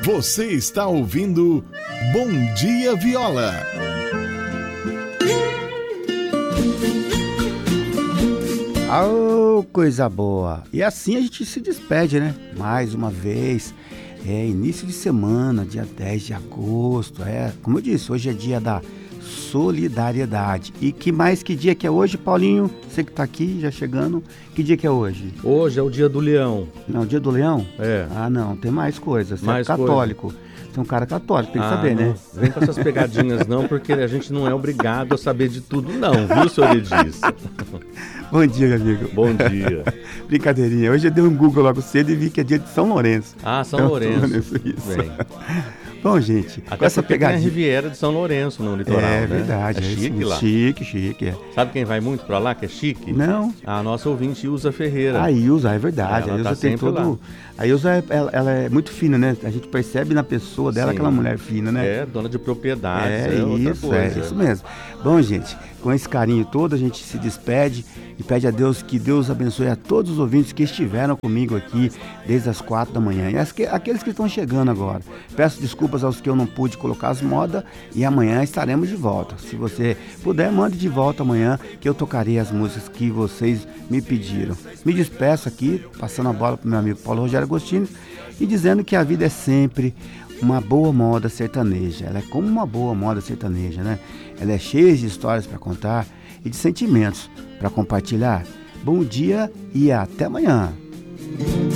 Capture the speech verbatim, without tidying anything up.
Você está ouvindo Bom Dia Viola. Oh, coisa boa! E assim a gente se despede, né? Mais uma vez. É início de semana, dia dez de agosto. É, como eu disse, hoje é dia da solidariedade. E que mais que dia que é hoje, Paulinho? Você que tá aqui, já chegando. Que dia que é hoje? Hoje é o dia do leão. Não, dia do leão? É. Ah, não, tem mais coisas. Você Mais é católico. Coisa. Você é um cara católico, tem que ah, saber, não. né? Vem com essas pegadinhas não, porque a gente não é obrigado a saber de tudo não, viu, senhor Edilson? Bom dia, meu amigo. Bom dia. Brincadeirinha. Hoje eu dei um Google logo cedo e vi que é dia de São Lourenço. Ah, São então, Lourenço. São Lourenço, isso. Bem. Bom, gente, até com essa pegadinha... tem a Riviera de São Lourenço no litoral, é, né? Verdade, é chique é lá. Chique, chique, é. Sabe quem vai muito pra lá, que é chique? Não. A nossa ouvinte Ilza Ferreira. A Ilza, é verdade. Ela a Ilza tá tem todo... Lá. A Ilza, ela, ela é muito fina, né? A gente percebe na pessoa dela. Sim. Aquela mulher fina, né? É, dona de propriedade. É, é outra isso, coisa. é isso mesmo. Bom, gente, com esse carinho todo, a gente se despede e pede a Deus que Deus abençoe a todos os ouvintes que estiveram comigo aqui desde as quatro da manhã e as que, aqueles que estão chegando agora. Peço desculpas aos que eu não pude colocar as modas e amanhã estaremos de volta. Se você puder, mande de volta amanhã que eu tocarei as músicas que vocês me pediram. Me despeço aqui, passando a bola para o meu amigo Paulo Rogério Agostini e dizendo que a vida é sempre uma boa moda sertaneja. Ela é como uma boa moda sertaneja, né? Ela é cheia de histórias para contar e de sentimentos para compartilhar. Bom dia e até amanhã.